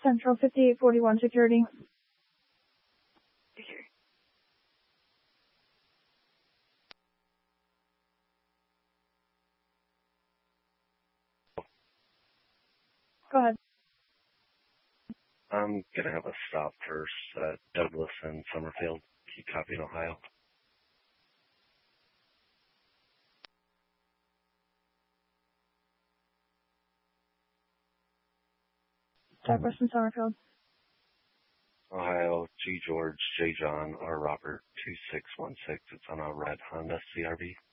Central 5841 Security. Go ahead. I'm going to have a stop first at Douglas and Summerfield. Keep copying Ohio. Douglas and Summerfield. Ohio, G. George, J. John, R. Robert, 2616. It's on a red Honda CRV.